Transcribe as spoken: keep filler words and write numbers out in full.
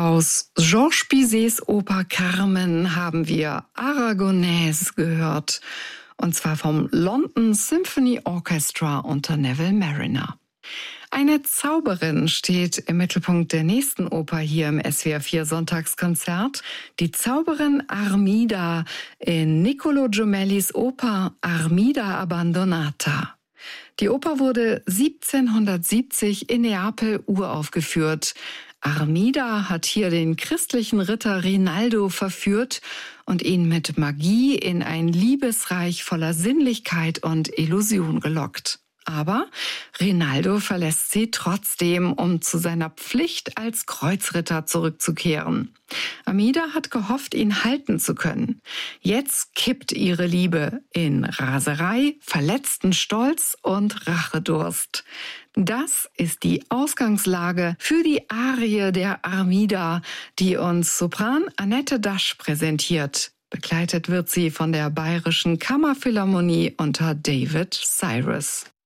Aus Georges Bizets Oper Carmen haben wir Aragonese gehört, und zwar vom London Symphony Orchestra unter Neville Marriner. Eine Zauberin steht im Mittelpunkt der nächsten Oper hier im S W R vier Sonntagskonzert. Die Zauberin Armida in Niccolò Jomellis Oper Armida Abbandonata. Die Oper wurde siebzehnhundertsiebzig in Neapel uraufgeführt. Armida hat hier den christlichen Ritter Rinaldo verführt und ihn mit Magie in ein Liebesreich voller Sinnlichkeit und Illusion gelockt. Aber Rinaldo verlässt sie trotzdem, um zu seiner Pflicht als Kreuzritter zurückzukehren. Armida hat gehofft, ihn halten zu können. Jetzt kippt ihre Liebe in Raserei, verletzten Stolz und Rachedurst. Das ist die Ausgangslage für die Arie der Armida, die uns Sopran Annette Dasch präsentiert. Begleitet wird sie von der Bayerischen Kammerphilharmonie unter David Cyrus.